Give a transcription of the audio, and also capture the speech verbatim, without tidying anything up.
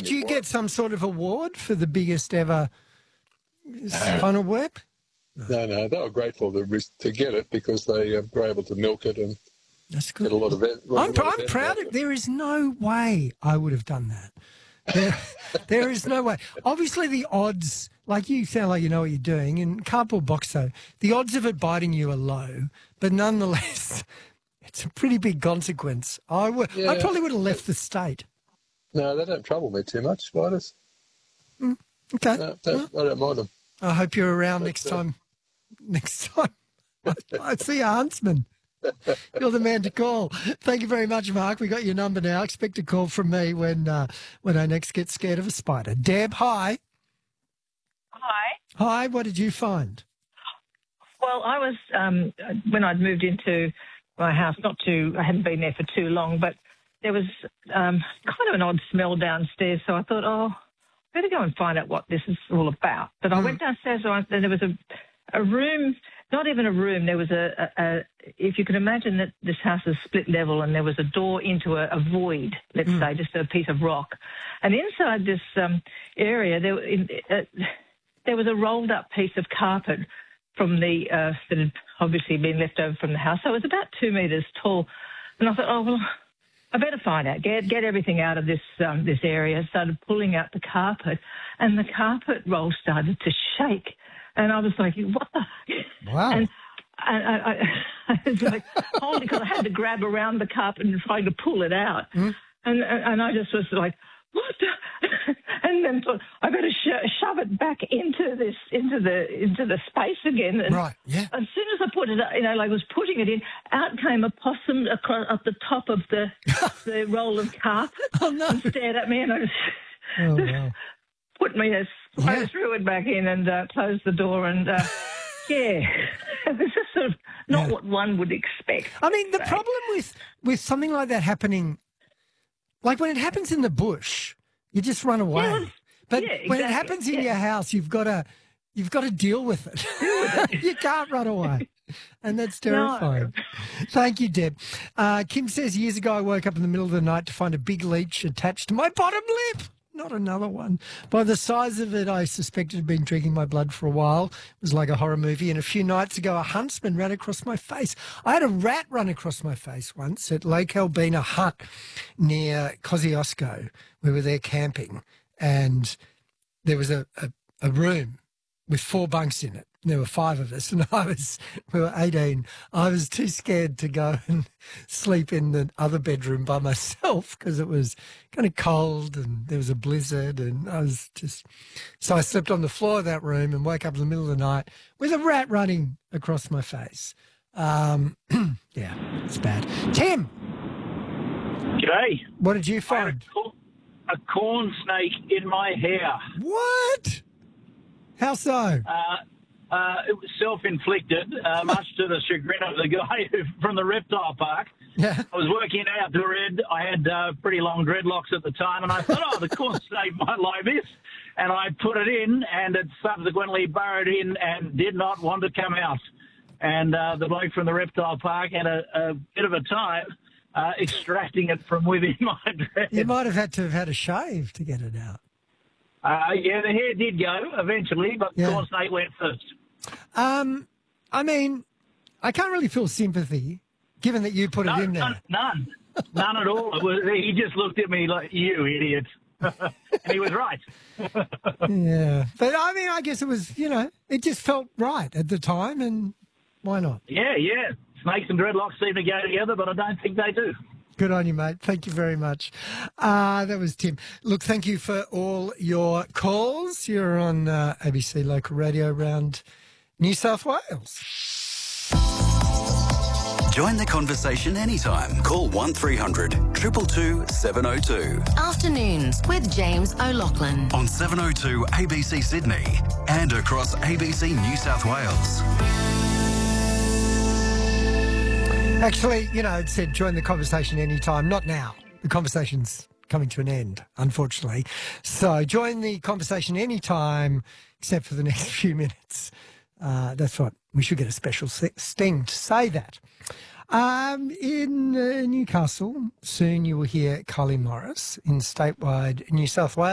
did you get some sort of award for the biggest ever funnel web? No, no, they were grateful to, to get it because they uh, were able to milk it and That's good. get a lot of it. I'm, I'm proud of it. There is no way I would have done that. There, there is no way. Obviously, the odds, like you sound like you know what you're doing, and cardboard box, though, the odds of it biting you are low, but nonetheless, it's a pretty big consequence. I, would, Yeah. I probably would have left the state. No, they don't trouble me too much, spiders. Mm, okay. No, don't, I don't mind them. I hope you're around But, next uh, time. Next time. I, I see a huntsman. You're the man to call. Thank you very much, Mark. We got your number now. Expect a call from me when uh, when I next get scared of a spider. Deb, hi. Hi. Hi, what did you find? Well, I was, um, when I'd moved into my house, not too, I hadn't been there for too long, but there was um, kind of an odd smell downstairs. So I thought, oh, I better go and find out what this is all about. But I Mm. went downstairs and there was a, a room, not even a room, there was a, a, a, if you can imagine that this house is split level and there was a door into a, a void, let's Mm. say, just a piece of rock. And inside this um, area, there, in, uh, there was a rolled up piece of carpet from the, uh, that had obviously been left over from the house. So it was about two metres tall. And I thought, oh, well, I better find out, get get everything out of this um, this area. Started pulling out the carpet, and the carpet roll started to shake. And I was like, what the? Wow. And I, I, I was like, holy, because I had to grab around the carpet and try to pull it out. Mm. And and I just was like, what the? And then thought, I better sho- shove it back into this, into the into the space again. And Right, yeah. as soon as I put it, you know, like I was putting it in, out came a possum across at the top of the the roll of carpet Oh, no. and stared at me, and I just Oh, wow. put me as Yeah. I threw it back in and uh, closed the door, and uh, yeah, this is sort of not Yeah. what one would expect. I mean, the Right. problem with, with something like that happening, like when it happens in the bush, you just run away. Yeah, but yeah, when it exactly, happens in yeah. your house, you've got to you've got to deal with it. You can't run away, and that's terrifying. Thank you, Deb. Uh, Kim says years ago I woke up in the middle of the night to find a big leech attached to my bottom lip. Not another one. By the size of it, I suspected it had been drinking my blood for a while. It was like a horror movie. And a few nights ago, a huntsman ran across my face. I had a rat run across my face once at Lake Albina Hut near Kosciuszko. We were there camping, and there was a, a, a room with four bunks in it. There were five of us, and I was, we were eighteen. I was too scared to go and sleep in the other bedroom by myself because it was kind of cold and there was a blizzard, and I was just, so I slept on the floor of that room and woke up in the middle of the night with a rat running across my face. Um, yeah, it's bad. Tim, G'day. what did you I had find? a cor- a corn snake in my hair. What? How so? Uh, uh, it was self-inflicted, uh, much to the chagrin of the guy who, from the reptile park. Yeah. I was working in outdoor ed. I had uh, pretty long dreadlocks at the time, and I thought, oh, the corn snake might like this. And I put it in, and it subsequently burrowed in and did not want to come out. And uh, the bloke from the reptile park had a, a bit of a time uh, extracting it from within my dress. You might have had to have had a shave to get it out. Uh, yeah, the hair did go eventually, but Yeah. the corn snake went first. Um, I mean, I can't really feel sympathy, given that you put No, it in there. none, none, none at all. It was, he just looked at me like, you idiot. And he was right. Yeah, but I mean, I guess it was, you know, it just felt right at the time, and why not? Yeah, yeah. Snakes and dreadlocks seem to go together, but I don't think they do. Good on you, mate. Thank you very much. Uh, that was Tim. Look, thank you for all your calls. You're on uh, A B C Local Radio around New South Wales. Join the conversation anytime. Call one three hundred two two two seven oh two Afternoons with James O'Loughlin. on seven oh two A B C Sydney and across A B C New South Wales. Actually, you know, it said join the conversation anytime. Not now. The conversation's coming to an end, unfortunately. So join the conversation anytime, except for the next few minutes. Uh, that's right. We should get a special sting to say that. Um, in uh, Newcastle, soon you will hear Kylie Morris in statewide New South Wales.